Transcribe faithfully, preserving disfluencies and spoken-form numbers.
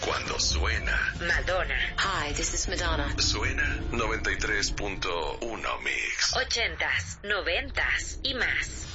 Cuando suena Madonna. Hi, this is Madonna. Suena noventa y tres punto uno Mix. Ochentas, noventas y más.